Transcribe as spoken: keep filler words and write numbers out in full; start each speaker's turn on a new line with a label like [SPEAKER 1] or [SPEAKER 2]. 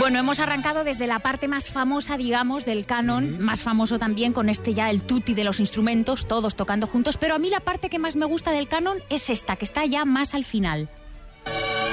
[SPEAKER 1] Bueno, hemos arrancado desde la parte más famosa, digamos, del canon, más famoso también con este ya el tutti de los instrumentos, todos tocando juntos, pero a mí la parte que más me gusta del canon es esta, que está ya más al final.